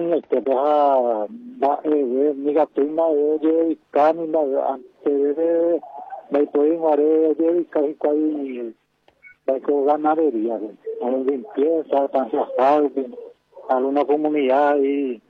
este va mi gatuna oye cani antes de me pueden guardar oye casi cual con ganadería a la limpieza tan a una comunidad y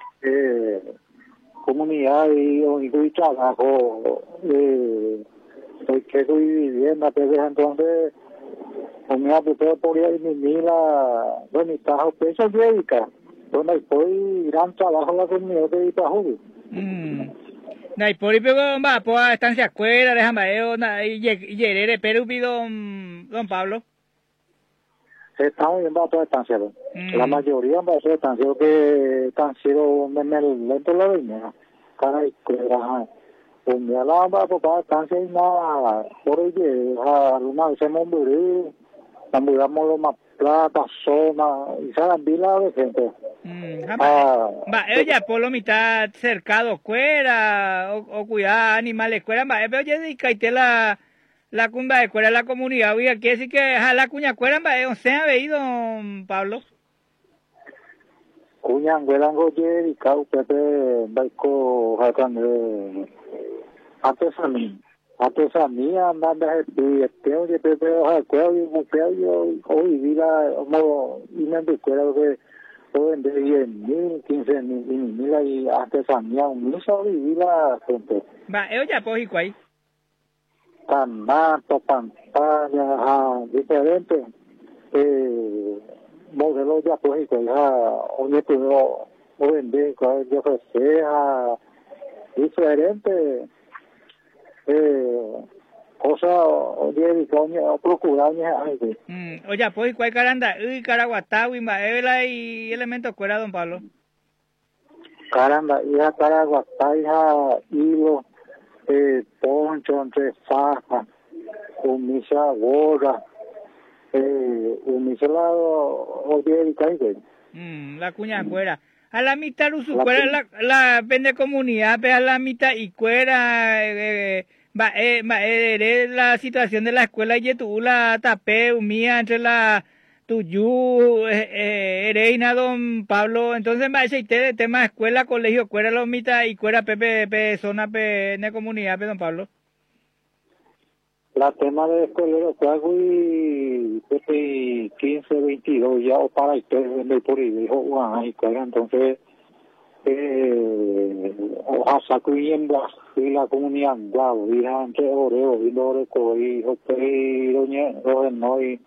trabajo que estoy viviendo desde entonces me ha puesto por ahí mi la bonita peso médica donde estoy gran trabajo la comunidad de Itajú. Này por pero va po estancia escuela déjame na y yerere pero don Pablo. Estamos viendo a toda estancia. La mayoría va a ser estancia que han sido lento la venía. Cada escuela me alaba papá estancia y nada por ello alguna vez hemos murido mudamos los más plata zona y saben vila de gente. Va ella por lo mitad cercado fuera o cuidar animales fuera va ella dedicaite la cumba de fuera la comunidad hoy aquí así que la cuña fuera va se ha veído Pablo cuña fuera goye y cau pepe baico hakan artesanía manda de oye pepe cuello y buqueo hoy vida como y me recuerdo que pueden de 10.000, 15.000 y artesanía, un solo vivir la gente. Va, ya pues y cuál. Tanato, pantalla, diferente modelos de apoyo y cuál, oye, tú no vender, cuál yo sea diferente, cosa, oye, procurar, oye, pues cuál caranda, Caraguatagui, Maela y elementos fuera, don Pablo. Caramba, hija Caraguatá, hija hilo, poncho entre faja, umisa gorra, umisa la oye, la cuña fuera. A la mitad usucuera la vende comunidad, pero a la mitad y cuera la situación de la escuela y tú la tapé mía entre la tuyu Reina don Pablo entonces va ese tema escuela colegio cuera la mitad y cuera pepe zona de comunidad don Pablo. La tema de escuelero Cuago y 15, 22 ya o para ustedes por ahí dijo y cuál entonces ojalá y la comunidad guau y entre oreo y loreco y doña no y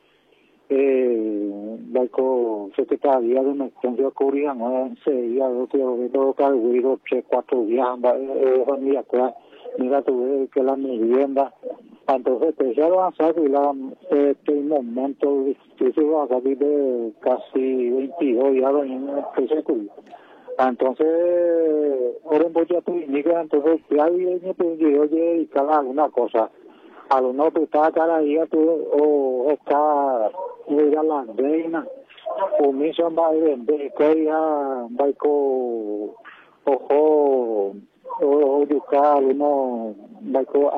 baico secretaría de una estancia coreana enseguida todo cargo 3-4 días familia mira tú que la vivienda entonces ya lo han sacado este momento difícil acá vive casi 22 ya entonces ahora en Boya Tuinica entonces ya viene oye y cada alguna cosa a lo no tú estás cara ahí o está mira la reina o misión va a vender que ya baico ojo o buscar uno baico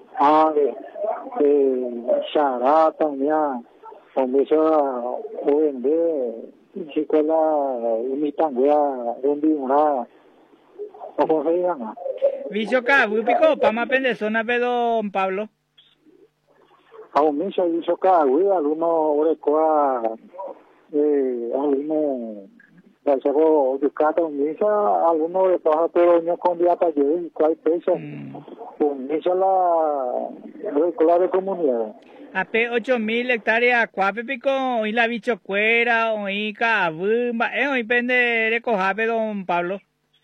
charata ya o misión o vender chico la imitan ya donde una o conseguían Vicio pico para aprender zona don Pablo. A un mismo hizo cada día, algunos orecoa, algunos de seguro educado un mismo, algunos de todos pero con día para llevar y cuál peso, un mismo la escuela de comunidad. Ape 8.000 hectáreas cuape pico y la bicho cuera o y cabumba, hoy pende recojape don Pablo.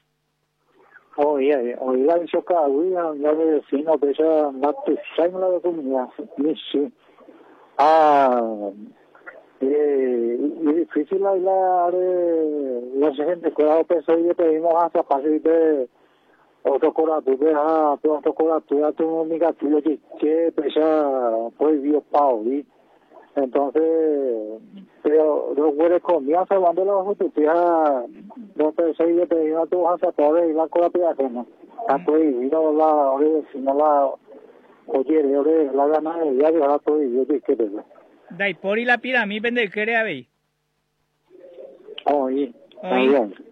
Oye, la hizo cada día, ya de vecino, que esa la de comunidad, sí. Y difícil la gente cuidado peso y pedimos hasta pasar de otro corazón tu negativo que pesa prohibido pauli entonces pero los huele comida salvando la jutupia no pesa y le pedimos a tu hasta todo y la cola peatena está prohibido la ore si no la oye ore la ganadería de la prohibido que pesa Dai por y la pirámide vende querer a ver. Oye.